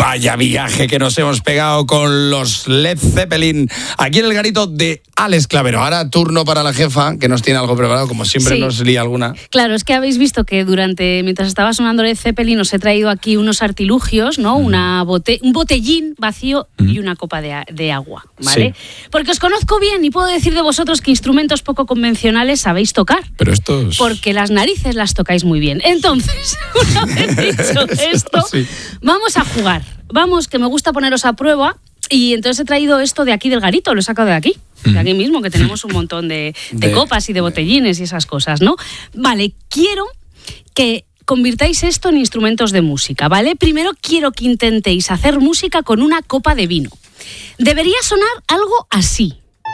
Vaya viaje que nos hemos pegado con los Led Zeppelin aquí en el garito de Alex Clavero. Ahora turno para la jefa, que nos tiene algo preparado, como siempre Sí. nos lía alguna. Claro, es que habéis visto que mientras estaba sonando Led Zeppelin, os he traído aquí unos artilugios, ¿no? Un botellín vacío y una copa de agua, ¿vale? Sí. Porque os conozco bien y puedo decir de vosotros que instrumentos poco convencionales sabéis tocar. Pero estos... Porque las narices las tocáis muy bien. Entonces, una vez dicho esto, Sí. vamos a jugar. Vamos, que me gusta poneros a prueba. Y entonces he traído esto de aquí del garito, lo he sacado de aquí mismo, que tenemos un montón de copas y de botellines y esas cosas, ¿no? Vale, quiero que convirtáis esto en instrumentos de música, ¿vale? Primero quiero que intentéis hacer música con una copa de vino. Debería sonar algo así.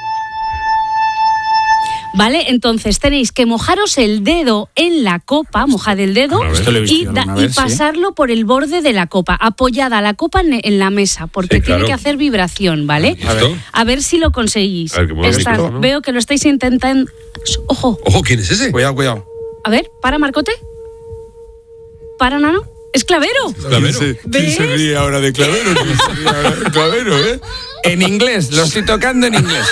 ¿Vale? Entonces tenéis que mojaros el dedo en la copa, mojad el dedo Esto lo he visto y, yo alguna vez, y pasarlo por el borde de la copa, apoyada la copa en la mesa, porque Sí, tiene claro. que hacer vibración, ¿vale? ¿Listo? A ver si lo conseguís. A ver, que mueva Está- esto, ¿no? Veo que lo estáis intentando. Ojo, Ojo, ¿quién es ese? Cuidado, cuidado. a ver, para Marcote. Para Nano. Es Clavero. Clavero. ¿Ves? ¿Quién se ríe ahora de Clavero? ¿Quién se ríe ahora de Clavero, eh? En inglés, lo estoy tocando en inglés.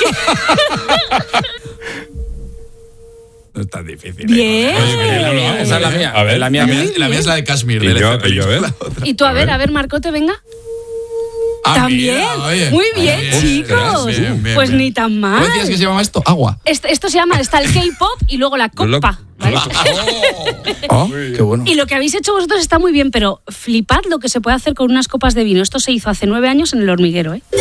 No es tan difícil. Bien. Esa es la mía. A ver. La mía, La mía es la de Kashmir. Y de Led yo, Zeppelin. y yo, a ver. Y tú, a ver, Marcote, venga. Ah, También. mira, oye. Muy bien, Bien, chicos. bien, bien, Pues bien. ni tan ¿Cómo mal. decías que se llama esto? Agua. Esto se llama, está el K-pop y luego la copa. ¿vale? Oh, qué bueno. Y lo que habéis hecho vosotros está muy bien, pero flipad lo que se puede hacer con unas copas de vino. Esto se hizo hace 9 años en El Hormiguero, ¿eh?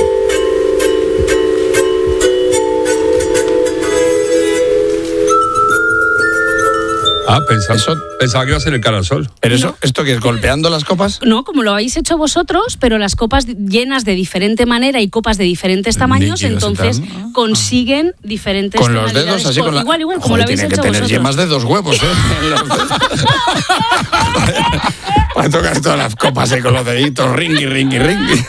Pensaba que iba a ser el cara al sol. ¿Pero eso, esto qué es? ¿Golpeando las copas? No, como lo habéis hecho vosotros, pero las copas llenas de diferente manera y copas de diferentes tamaños, Líquidos y entonces tal, ¿no? consiguen diferentes Con los tonalidades. dedos, así con la... Igual, como Joder, lo habéis tiene hecho que tener vosotros. yemas de 2 huevos, ¿eh? En los dedos. Para tocar todas las copas con los deditos, ringui, ringui, ringui.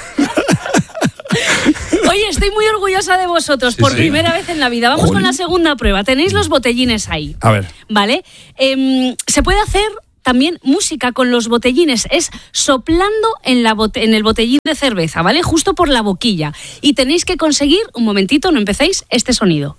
Oye, estoy muy orgullosa de vosotros por primera vez en la vida. Vamos con la segunda prueba. Tenéis los botellines ahí. A ver. ¿Vale? Se puede hacer también música con los botellines. Es soplando en el botellín de cerveza, ¿vale? Justo por la boquilla. Y tenéis que conseguir, un momentito, no empecéis, este sonido.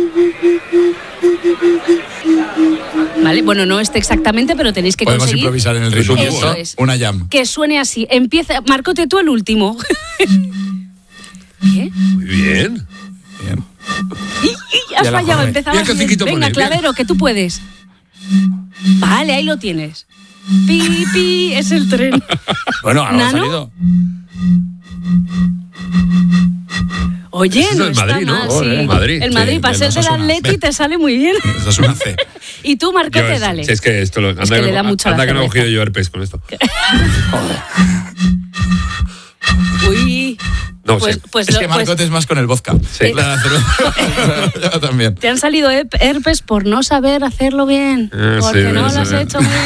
¿Vale? Bueno, no este exactamente, pero tenéis que Podemos conseguir improvisar en el ritmo. Eso ¿no? es. Una jam. que suene así. Empieza, Marcote, tú el último. ¿Qué? Muy bien. Bien. Has Ya la fallado, formé. empezabas Mira qué bien. hociquito Venga, pone, mira. Clavero, que tú puedes. Vale, ahí lo tienes. Pi, pi, es el tren. Bueno, ahora ha ¿Nano? salido. Oye, Ese es no el está Madrid, ¿no? mal, Joder, sí. Madrid. El Madrid, Sí, para del ser del Osasuna. Atleti te sale muy bien. Esa es una C. Y tú, Marcote, dale. Es que esto anda que le da mucho a la anda que no he cerveza. cogido yo herpes con esto. Uy. No Pues, sé. pues Es lo- que pues Marcote es más con el vodka. Sí. La cerveza. Yo también. te han salido herpes por no saber hacerlo bien. Porque sí, no sí, lo has sí. hecho muy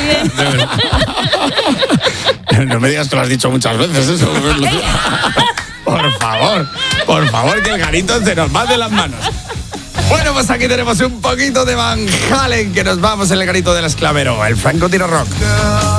bien. No me digas que lo has dicho muchas veces eso. Por favor, que el garito se nos va de las manos. Bueno, pues aquí tenemos un poquito de Van Halen, que nos vamos en el garito del Esclavero, el Franco Tiro Rock.